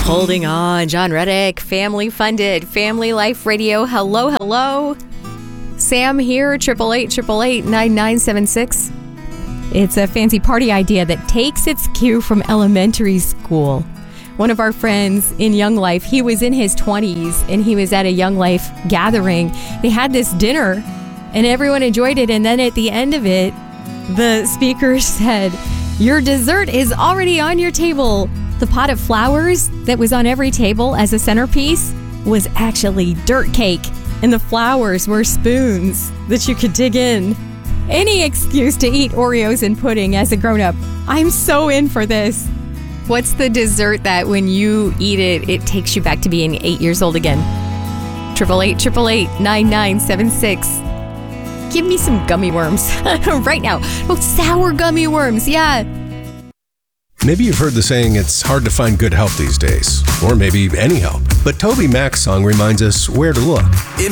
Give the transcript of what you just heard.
Holding on, John Reddick, family funded, Family Life Radio. Hello, hello. Sam here, 888-888-9976. It's a fancy party idea that takes its cue from elementary school. One of our friends in Young Life, he was in his 20s and he was at a Young Life gathering. They had this dinner and everyone enjoyed it. And then at the end of it, the speaker said, "Your dessert is already on your table." The pot of flowers that was on every table as a centerpiece was actually dirt cake, and the flowers were spoons that you could dig in. Any excuse to eat Oreos and pudding as a grown-up. I'm so in for this. What's the dessert that when you eat it, it takes you back to being 8 years old again? 888-888-9976. Give me some gummy worms right now. Oh, sour gummy worms, yeah. Maybe you've heard the saying, it's hard to find good help these days, or maybe any help. But Toby Mac's song reminds us where to look. It